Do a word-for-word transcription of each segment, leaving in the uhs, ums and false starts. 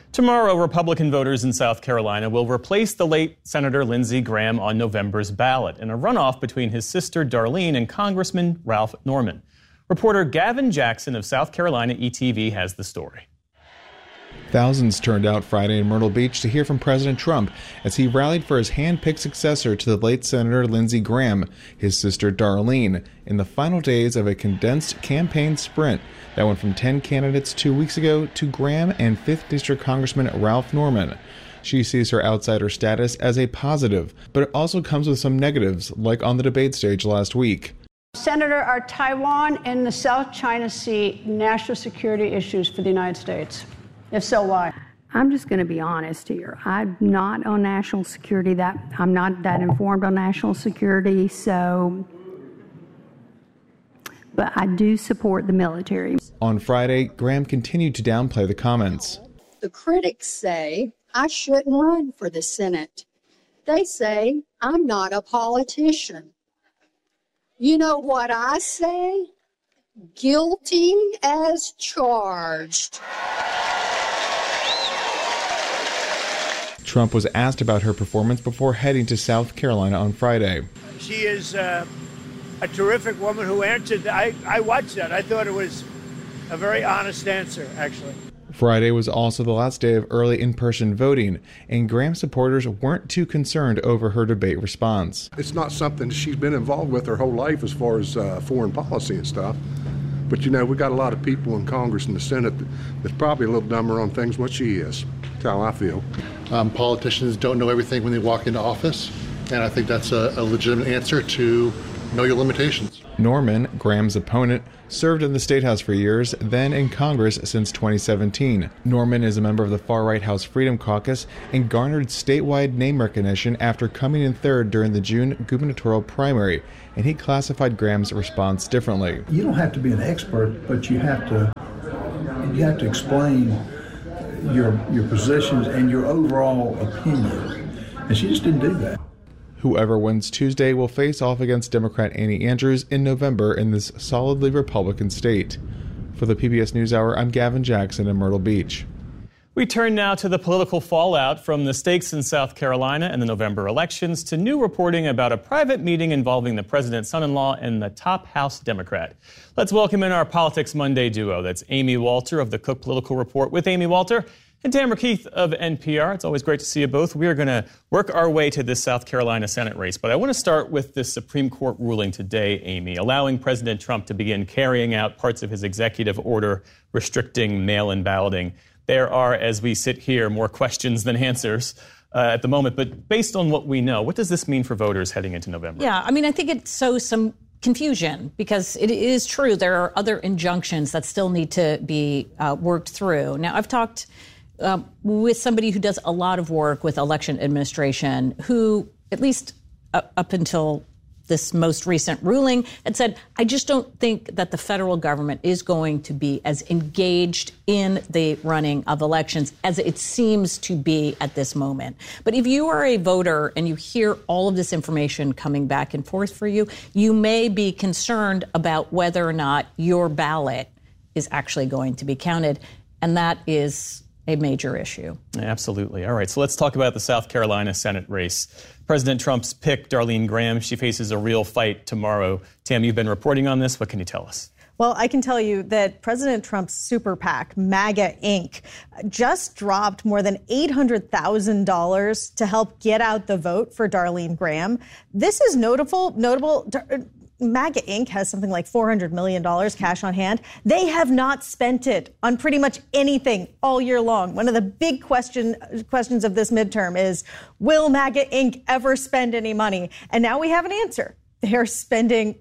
Tomorrow, Republican voters in South Carolina will replace the late Senator Lindsey Graham on November's ballot in a runoff between his sister Darlene and Congressman Ralph Norman. Reporter Gavin Jackson of South Carolina E T V has the story. Thousands turned out Friday in Myrtle Beach to hear from President Trump as he rallied for his hand-picked successor to the late Senator Lindsey Graham, his sister Darlene, in the final days of a condensed campaign sprint that went from ten candidates two weeks ago to Graham and fifth District Congressman Ralph Norman. She sees her outsider status as a positive, but it also comes with some negatives, like on the debate stage last week. Senator, are Taiwan and the South China Sea national security issues for the United States? If so, why? I'm just going to be honest here. I'm not on national security. That I'm not that informed on national security, so... But I do support the military. On Friday, Graham continued to downplay the comments. The critics say I shouldn't run for the Senate. They say I'm not a politician. You know what I say? Guilty as charged. Trump was asked about her performance before heading to South Carolina on Friday. She is uh, a terrific woman who answered. I, I watched that. I thought it was a very honest answer, actually. Friday was also the last day of early in-person voting, and Graham supporters weren't too concerned over her debate response. It's not something she's been involved with her whole life as far as uh, foreign policy and stuff. But, you know, we got a lot of people in Congress and the Senate that's probably a little dumber on things than what she is. That's how I feel. Um, politicians don't know everything when they walk into office, and I think that's a, a legitimate answer to know your limitations. Norman, Graham's opponent, served in the State House for years, then in Congress since twenty seventeen. Norman is a member of the far-right House Freedom Caucus and garnered statewide name recognition after coming in third during the June gubernatorial primary, and he classified Graham's response differently. You don't have to be an expert, but you have to you have to explain your your positions and your overall opinion. And she just didn't do that. Whoever wins Tuesday will face off against Democrat Annie Andrews in November in this solidly Republican state. For the P B S NewsHour, I'm Gavin Jackson in Myrtle Beach. We turn now to the political fallout from the stakes in South Carolina and the November elections to new reporting about a private meeting involving the president's son-in-law and the top House Democrat. Let's welcome in our Politics Monday duo. That's Amy Walter of the Cook Political Report with Amy Walter and Tamara Keith of N P R. It's always great to see you both. We are going to work our way to this South Carolina Senate race, but I want to start with this Supreme Court ruling today, Amy, allowing President Trump to begin carrying out parts of his executive order restricting mail-in balloting. There are, as we sit here, more questions than answers uh, at the moment, but based on what we know, what does this mean for voters heading into November? Yeah, I mean, I think it sows some confusion because it is true there are other injunctions that still need to be uh, worked through. Now, I've talked Um, with somebody who does a lot of work with election administration, who, at least uh, up until this most recent ruling, had said, I just don't think that the federal government is going to be as engaged in the running of elections as it seems to be at this moment. But if you are a voter and you hear all of this information coming back and forth for you, you may be concerned about whether or not your ballot is actually going to be counted. And that is a major issue. Absolutely. All right, so let's talk about the South Carolina Senate race. President Trump's pick, Darlene Graham, she faces a real fight tomorrow. Tam, you've been reporting on this. What can you tell us? Well, I can tell you that President Trump's super PAC, MAGA Incorporated, just dropped more than eight hundred thousand dollars to help get out the vote for Darlene Graham. This is notable. Notable. MAGA Incorporated has something like four hundred million dollars cash on hand. They have not spent it on pretty much anything all year long. One of the big question, questions of this midterm is, will MAGA Incorporated ever spend any money? And now we have an answer. They're spending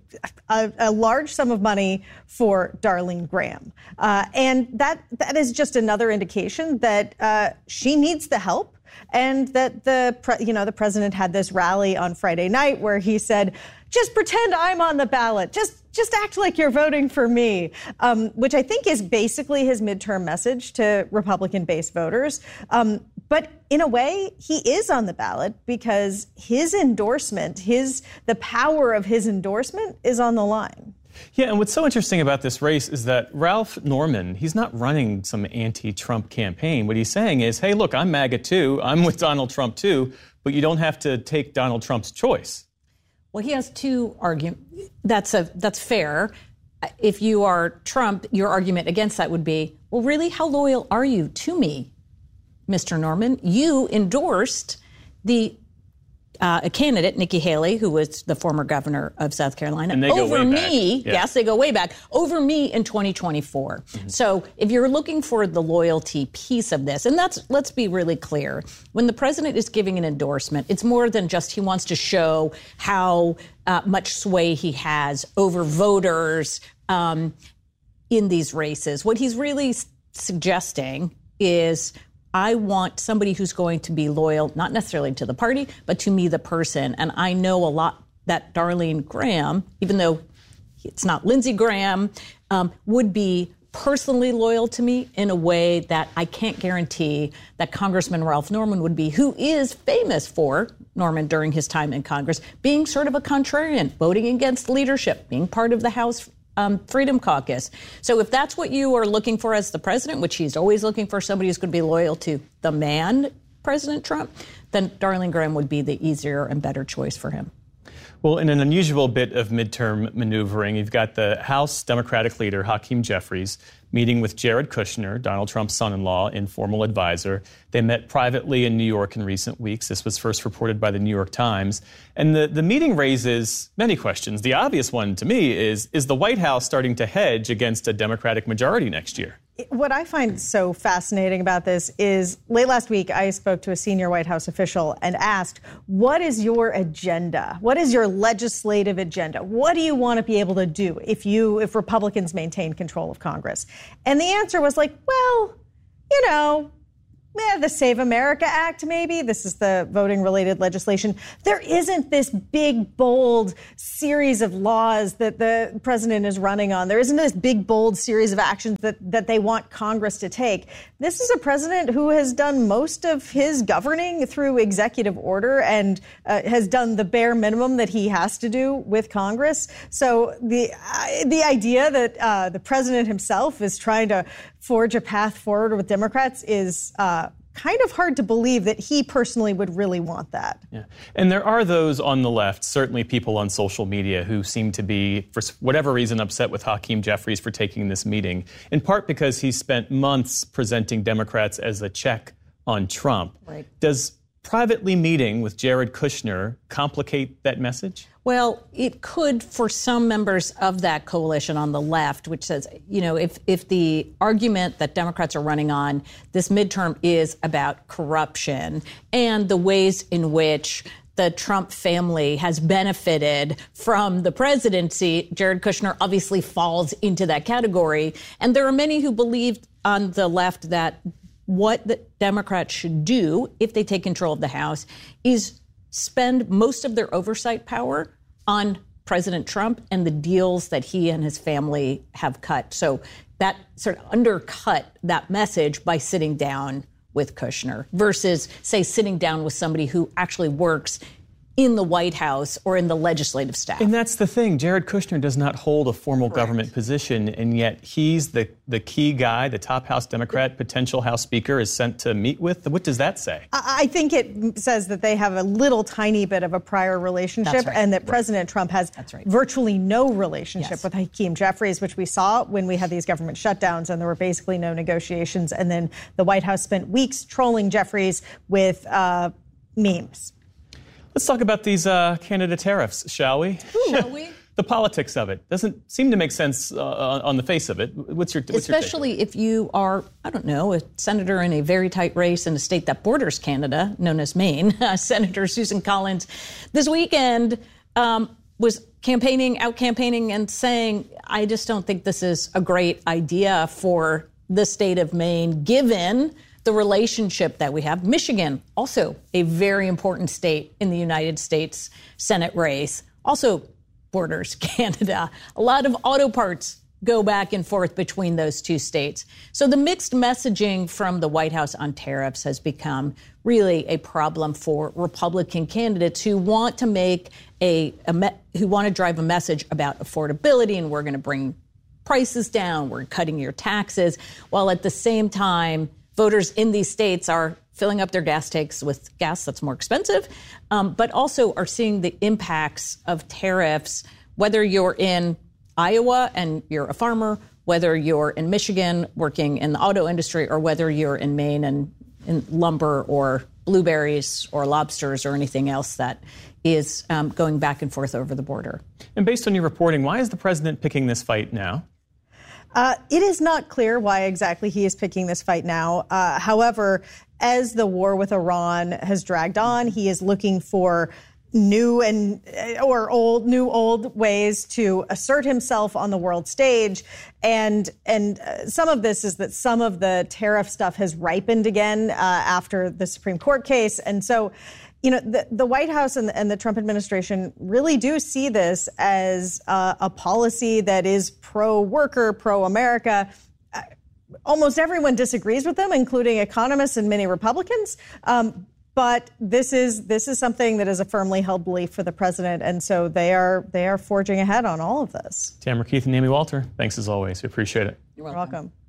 a, a large sum of money for Darlene Graham. Uh, and that that is just another indication that uh, she needs the help. And that the, pre- you know, the president had this rally on Friday night where he said, just pretend I'm on the ballot. Just just act like you're voting for me, um, which I think is basically his midterm message to Republican-based voters. Um, but in a way, he is on the ballot because his endorsement, his the power of his endorsement is on the line. Yeah, and what's so interesting about this race is that Ralph Norman, he's not running some anti-Trump campaign. What he's saying is, hey, look, I'm MAGA too. I'm with Donald Trump too, but you don't have to take Donald Trump's choice. Well, he has two arguments. That's a that's fair. If you are Trump, your argument against that would be, well, really, how loyal are you to me, Mister Norman? You endorsed the uh, a candidate, Nikki Haley, who was the former governor of South Carolina, and they go over way me. back. Yeah. Yes, they go way back. Over me in twenty twenty-four. Mm-hmm. So if you're looking for the loyalty piece of this, and that's, let's be really clear, when the president is giving an endorsement, it's more than just he wants to show how uh, much sway he has over voters um, in these races. What he's really s- suggesting is, I want somebody who's going to be loyal, not necessarily to the party, but to me, the person. And I know a lot that Darlene Graham, even though it's not Lindsey Graham, um, would be personally loyal to me in a way that I can't guarantee that Congressman Ralph Norman would be, who is famous for, Norman, during his time in Congress, being sort of a contrarian, voting against leadership, being part of the House Um, Freedom Caucus. So if that's what you are looking for as the president, which he's always looking for somebody who's going to be loyal to the man, President Trump, then Darlene Graham would be the easier and better choice for him. Well, in an unusual bit of midterm maneuvering, you've got the House Democratic leader, Hakeem Jeffries, meeting with Jared Kushner, Donald Trump's son-in-law, informal advisor. They met privately in New York in recent weeks. This was first reported by the New York Times. And the, the meeting raises many questions. The obvious one to me is, is the White House starting to hedge against a Democratic majority next year? What I find so fascinating about this is late last week, I spoke to a senior White House official and asked, what is your agenda? What is your legislative agenda? What do you want to be able to do if you, if Republicans maintain control of Congress? And the answer was like, well, you know, Eh, the Save America Act, maybe. This is the voting-related legislation. There isn't this big, bold series of laws that the president is running on. There isn't this big, bold series of actions that, that they want Congress to take. This is a president who has done most of his governing through executive order and uh, has done the bare minimum that he has to do with Congress. So the uh, the idea that uh, the president himself is trying to forge a path forward with Democrats is uh, kind of hard to believe that he personally would really want that. Yeah. And there are those on the left, certainly people on social media, who seem to be, for whatever reason, upset with Hakeem Jeffries for taking this meeting, in part because he spent months presenting Democrats as a check on Trump. Right. Does privately meeting with Jared Kushner complicate that message? Well, it could for some members of that coalition on the left, which says, you know, if, if the argument that Democrats are running on this midterm is about corruption and the ways in which the Trump family has benefited from the presidency, Jared Kushner obviously falls into that category. And there are many who believe on the left that what the Democrats should do if they take control of the House is spend most of their oversight power on President Trump and the deals that he and his family have cut. So that sort of undercut that message by sitting down with Kushner versus, say, sitting down with somebody who actually works in the White House or in the legislative staff. And that's the thing. Jared Kushner does not hold a formal Correct. government position, and yet he's the, the key guy, the top House Democrat, potential House Speaker, is sent to meet with. What does that say? I think it says that they have a little tiny bit of a prior relationship right. and that Right. President Trump has right. virtually no relationship Yes. with Hakeem Jeffries, which we saw when we had these government shutdowns and there were basically no negotiations. And then the White House spent weeks trolling Jeffries with uh, memes. Let's talk about these uh, Canada tariffs, shall we? Shall we? The politics of it doesn't seem to make sense uh, on the face of it. What's your what's Especially your take? if you are, I don't know, a senator in a very tight race in a state that borders Canada, known as Maine. Uh, Senator Susan Collins this weekend um, was campaigning, out campaigning and saying, I just don't think this is a great idea for the state of Maine, given the relationship that we have. Michigan, also a very important state in the United States Senate race, also borders Canada. A lot of auto parts go back and forth between those two states. So the mixed messaging from the White House on tariffs has become really a problem for Republican candidates who want to make a, a me- who want to drive a message about affordability, and we're going to bring prices down, we're cutting your taxes, while at the same time, voters in these states are filling up their gas tanks with gas that's more expensive, um, but also are seeing the impacts of tariffs, whether you're in Iowa and you're a farmer, whether you're in Michigan working in the auto industry, or whether you're in Maine and in lumber or blueberries or lobsters or anything else that is um, going back and forth over the border. And based on your reporting, why is the president picking this fight now? Uh, it is not clear why exactly he is picking this fight now. Uh, however, as the war with Iran has dragged on, he is looking for new and or old, new old ways to assert himself on the world stage. And and uh, some of this is that some of the tariff stuff has ripened again uh, after the Supreme Court case. And so, you know, the, the White House and the, and the Trump administration really do see this as uh, a policy that is pro-worker, pro-America. Uh, almost everyone disagrees with them, including economists and many Republicans. Um, But this is this is something that is a firmly held belief for the president, and so they are they are forging ahead on all of this. Tamara Keith and Amy Walter, thanks as always. We appreciate it. You're welcome. You're welcome.